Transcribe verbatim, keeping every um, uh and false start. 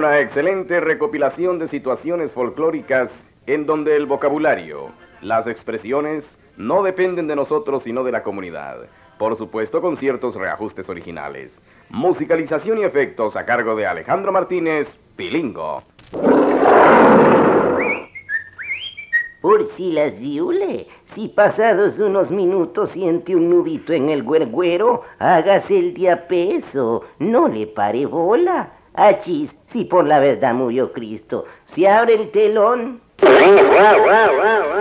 Una excelente recopilación de situaciones folclóricas en donde el vocabulario, las expresiones, no dependen de nosotros sino de la comunidad. Por supuesto con ciertos reajustes originales. Musicalización y efectos a cargo de Alejandro Martínez, Pilingo. Por si las diule, si pasados unos minutos siente un nudito en el güergüero, hágase el diapeso, no le pare bola. Achis, si por la verdad murió Cristo, se abre el telón.